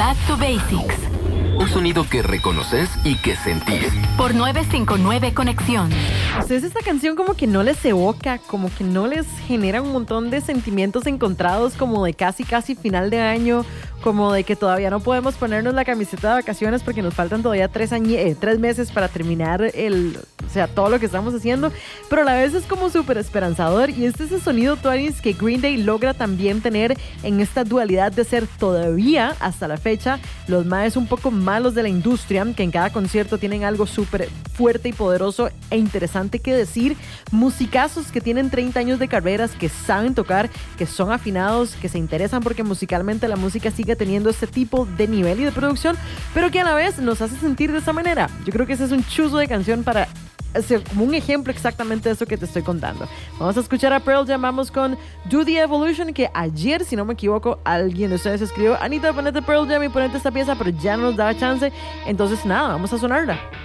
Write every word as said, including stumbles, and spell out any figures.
Back to Basics. Un sonido que reconoces y que sentís. Por nueve cinco nueve Conexión. ¿A ustedes esta canción como que no les evoca, como que no les genera un montón de sentimientos encontrados, como de casi casi final de año, como de que todavía no podemos ponernos la camiseta de vacaciones porque nos faltan todavía tres, añe- eh, tres meses para terminar el, o sea, todo lo que estamos haciendo, pero a la vez es como súper esperanzador, y este es el sonido Twanis que Green Day logra también tener en esta dualidad de ser todavía, hasta la fecha, los más un poco malos de la industria, que en cada concierto tienen algo súper fuerte y poderoso e interesante que decir, musicazos que tienen treinta años de carreras, que saben tocar, que son afinados, que se interesan porque musicalmente la música sigue teniendo este tipo de nivel y de producción, pero que a la vez nos hace sentir de esa manera. Yo creo que ese es un chuzo de canción para ser como un ejemplo exactamente de eso que te estoy contando. Vamos a escuchar a Pearl Jam, vamos con Do the Evolution, que ayer, si no me equivoco, alguien de ustedes escribió: Anita, ponete Pearl Jam y ponete esta pieza, pero ya no nos daba chance, entonces nada, vamos a sonarla.